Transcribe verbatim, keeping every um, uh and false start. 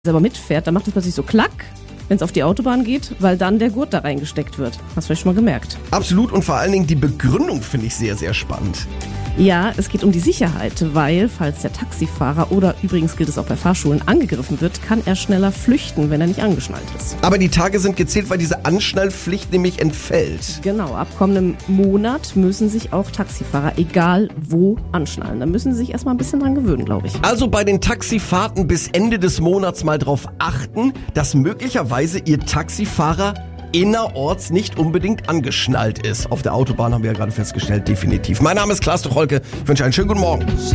aber mitfährt, dann macht es plötzlich so klack, wenn es auf die Autobahn geht, weil dann der Gurt da reingesteckt wird. Hast du vielleicht schon mal gemerkt? Absolut, und vor allen Dingen die Begründung finde ich sehr, sehr spannend. Ja, es geht um die Sicherheit, weil falls der Taxifahrer oder übrigens gilt es auch bei Fahrschulen angegriffen wird, kann er schneller flüchten, wenn er nicht angeschnallt ist. Aber die Tage sind gezählt, weil diese Anschnallpflicht nämlich entfällt. Genau, ab kommendem Monat müssen sich auch Taxifahrer, egal wo, anschnallen. Da müssen sie sich erstmal ein bisschen dran gewöhnen, glaube ich. Also bei den Taxifahrten bis Ende des Monats mal drauf achten, dass möglicherweise Ihr Taxifahrer innerorts nicht unbedingt angeschnallt ist. Auf der Autobahn haben wir ja gerade festgestellt, definitiv. Mein Name ist Klaas Tucholke. Ich wünsche einen schönen guten Morgen.